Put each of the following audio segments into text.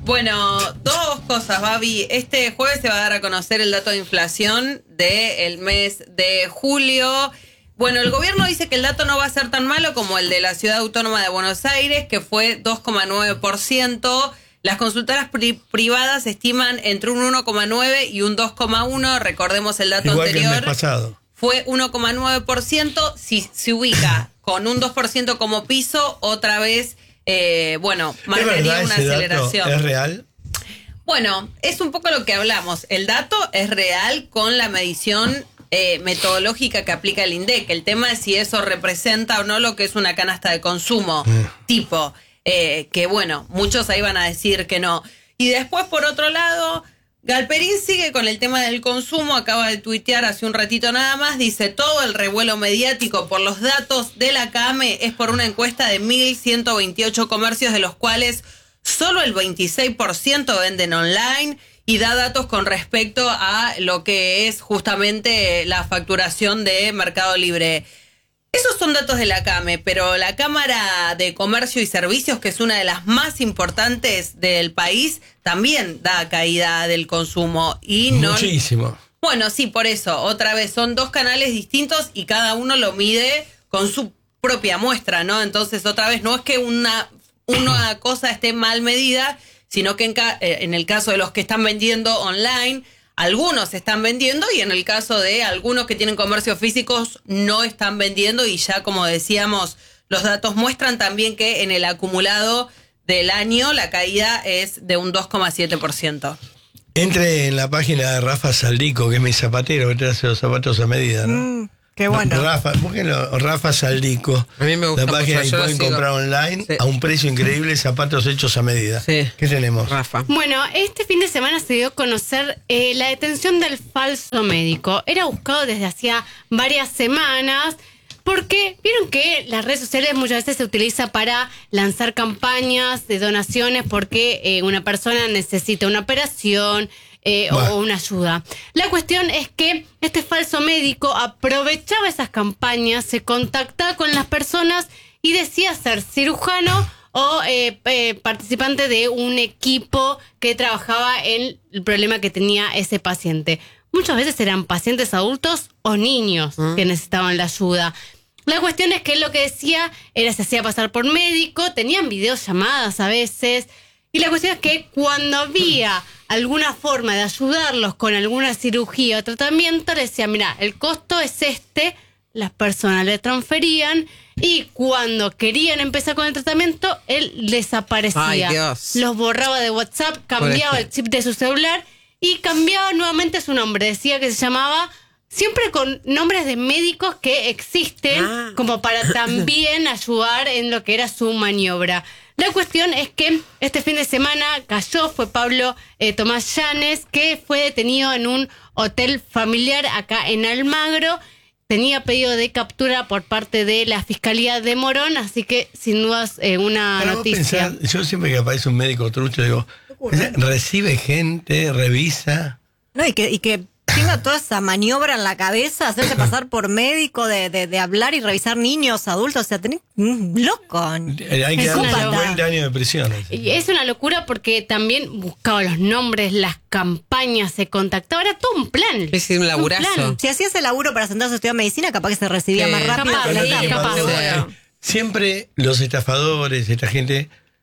Bueno, dos cosas, Babi. Este jueves se va a dar a conocer el dato de inflación del mes de julio. Bueno, el gobierno dice que el dato no va a ser tan malo como el de la Ciudad Autónoma de Buenos Aires, que fue 2,9%. Las consultoras privadas estiman entre un 1,9 y un 2,1. Recordemos el dato igual anterior. Que el mes pasado. Fue 1,9%. Si se ubica con un 2% como piso, otra vez, marcaría una aceleración. Dato? ¿Es real? Bueno, es un poco lo que hablamos. El dato es real con la medición metodológica que aplica el INDEC. El tema es si eso representa o no lo que es una canasta de consumo tipo. Que bueno, muchos ahí van a decir que no. Y después, por otro lado, Galperín sigue con el tema del consumo, acaba de tuitear hace un ratito nada más, dice: todo el revuelo mediático por los datos de la CAME es por una encuesta de 1.128 comercios, de los cuales solo el 26% venden online, y da datos con respecto a lo que es justamente la facturación de Mercado Libre. Esos son datos de la CAME, pero la Cámara de Comercio y Servicios, que es una de las más importantes del país, también da caída del consumo. Y no. Muchísimo. Bueno, sí, por eso. Otra vez, son dos canales distintos y cada uno lo mide con su propia muestra, ¿no? Entonces, otra vez, no es que una cosa esté mal medida, sino que en el caso de los que están vendiendo online, algunos están vendiendo, y en el caso de algunos que tienen comercios físicos no están vendiendo, y ya, como decíamos, los datos muestran también que en el acumulado del año la caída es de un 2,7%. Entre en la página de Rafa Saldico, que es mi zapatero, que te hace los zapatos a medida, ¿no? Qué bueno. No, Rafa, búsquenlo, Rafa Saldico. A mí me gusta la página mucho, que pueden comprar online a un precio increíble, zapatos hechos a medida. Sí. ¿Qué tenemos? Rafa. Bueno, este fin de semana se dio a conocer la detención del falso médico. Era buscado desde hacía varias semanas, porque vieron que las redes sociales muchas veces se utiliza para lanzar campañas de donaciones porque una persona necesita una operación o una ayuda. La cuestión es que este falso médico aprovechaba esas campañas, se contactaba con las personas y decía ser cirujano o participante de un equipo que trabajaba en el problema que tenía ese paciente. Muchas veces eran pacientes adultos o niños que necesitaban la ayuda. La cuestión es que él lo que decía era se hacía pasar por médico, tenían videollamadas a veces, y la cuestión es que cuando había alguna forma de ayudarlos con alguna cirugía o tratamiento, le decía: mira, el costo es este, las personas le transferían, y cuando querían empezar con el tratamiento, él desaparecía. Ay, Dios. Los borraba de WhatsApp, cambiaba el chip de su celular y cambiaba nuevamente su nombre. Decía que se llamaba, siempre con nombres de médicos que existen, como para también ayudar en lo que era su maniobra. La cuestión es que este fin de semana fue Pablo Tomás Llanes, que fue detenido en un hotel familiar acá en Almagro. Tenía pedido de captura por parte de la Fiscalía de Morón, así que sin dudas una noticia. Yo siempre que aparece un médico trucho digo, recibe gente, revisa. No, y que tenga toda esa maniobra en la cabeza, hacerse pasar por médico, de hablar y revisar niños, adultos, o sea, tenés un loco. Hay que darle 50 años de prisión. Y es una locura porque también buscaba los nombres, las campañas, se contactaba, era todo un plan. Es un laburazo. Si hacías el laburo para sentarse a estudiar medicina, capaz que se recibía más rápido. Capaz. Siempre los estafadores, esta gente,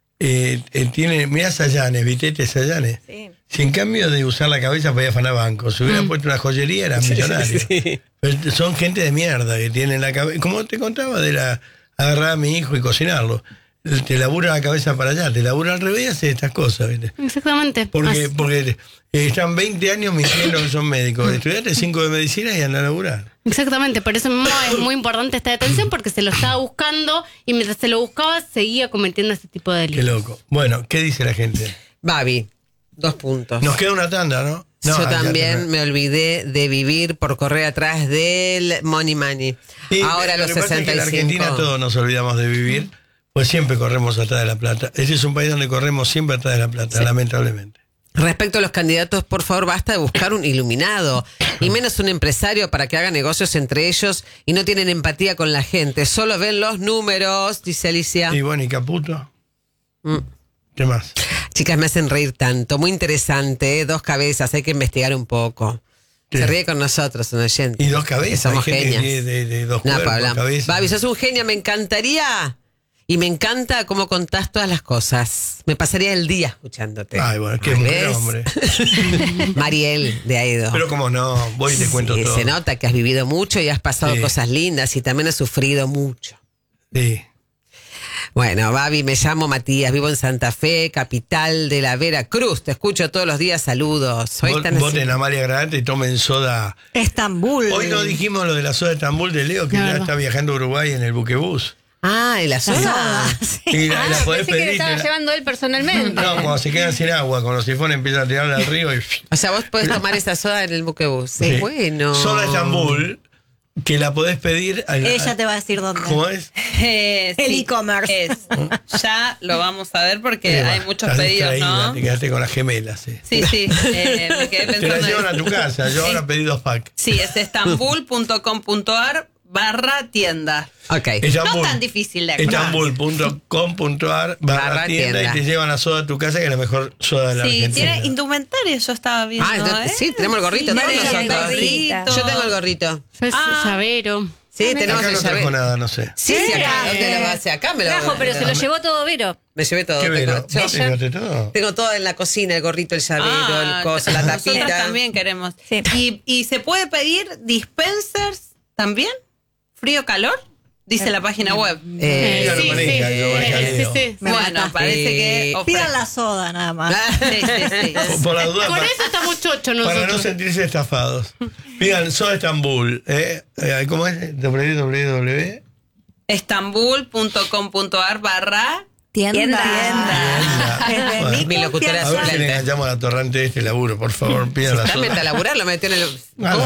tienen, mirá Sayanes, Vitete Sayanes. Sí. Si en cambio de usar la cabeza podía afanar bancos, si hubieran puesto una joyería eran millonarios. Sí. Pero son gente de mierda que tienen la cabeza, como te contaba de agarrar a mi hijo y cocinarlo. Te labura la cabeza para allá, te labura al revés y hace estas cosas, ¿viste? Exactamente. Porque están 20 años mintiendo que son médicos. Estudiaste 5 de medicina y andan a laburar. Exactamente, por eso mismo es muy importante esta detención, porque se lo estaba buscando y mientras se lo buscaba seguía cometiendo este tipo de delitos. Qué loco. Bueno, ¿qué dice la gente? Babi, 2 puntos. Nos queda una tanda, ¿no? Yo también me olvidé de vivir por correr atrás del money. Sí, ahora a los 65. En Argentina todos nos olvidamos de vivir, pues siempre corremos atrás de la plata. Ese es un país donde corremos siempre atrás de la plata, lamentablemente. Respecto a los candidatos, por favor, basta de buscar un iluminado y menos un empresario para que haga negocios entre ellos y no tienen empatía con la gente. Solo ven los números, dice Alicia. Y bueno, ¿y Caputo? ¿Qué más? Chicas, me hacen reír tanto. Muy interesante, ¿eh? Dos cabezas, hay que investigar un poco. ¿Qué? Se ríe con nosotros, un oyente. Y dos cabezas. Somos hay gente que genias. tiene de dos No, cuerpos, Paula. cabezas. Babi, sos un genio, me encantaría. Y me encanta cómo contás todas las cosas. Me pasaría el día escuchándote. Ay, bueno, qué mujer, hombre. Mariel, de Aedo. Pero como no, voy y te cuento Sí, todo. se nota que has vivido mucho y has pasado Sí. cosas lindas y también has sufrido mucho. Sí. Bueno, Babi, me llamo Matías, vivo en Santa Fe, capital de la Veracruz. Te escucho todos los días, saludos. Hoy están Voten a María Granate y tomen soda. Estambul. Hoy no dijimos lo de la soda de Estambul de Leo, que No, ya no. está viajando a Uruguay en el buquebús. Ah, ¿y la soda? Soda. Y la podés Pensé que le pedir. estaba te la- llevando él personalmente. No, cuando se quedan sin agua, con los sifones empiezan a tirarla al río y... O sea, vos podés tomar esa soda en el buquebús. Sí. Sí. Bueno. Soda Estambul, que la podés pedir... Ella te va a decir dónde. ¿Cómo es? El e-commerce. Ya lo vamos a ver porque hay muchos Estás pedidos, distraída, ¿no? Te quedaste con las gemelas, sí. Sí, sí. Me quedé Te la pensando. llevan a tu casa, yo ahora pedí 2 packs. Sí, es estambul.com.ar/tienda. Ok. No tan difícil de acordar. Estambul.com.ar/tienda y te llevan la soda a tu casa, que es la mejor soda de la Sí, Argentina. tiene indumentaria, yo estaba viendo. Ah, sí, tenemos el gorrito, Sí, todos tiene el nosotros. gorrito. Yo tengo el gorrito. Yo es llavero. Sí, tenemos Acá el no trajo llave. nada, no sé. Sí, sí, acá, ¿dónde lo hace? Acá me lo Trajo, pero se lo llevó todo Vero. Me llevé todo. ¿Qué tengo, vero? yo- ¿Vos te llevaste todo? tengo todo en la cocina, el gorrito, el llavero, el coso, la nosotros tapita. también queremos. Sí. ¿Y se puede pedir dispensers también? ¿Frío-calor? Dice la página web. Ella lo maneja, yo manejo Leo. sí. Me Bueno, mata. parece que... Pidan la soda nada más. Sí, sí, sí. Por la duda, Con eso estamos chochos para no nosotros. sentirse estafados. Pidan soda Estambul. ¿Cómo es? www. Estambul.com.ar/tienda. Tienda. Es de Bueno. mi Mi locutora A ver si le suplente. enganchamos a la torrante de este laburo, por favor, pidan la Está soda. meta a laburar, lo metió en el. Ah, ¿Cómo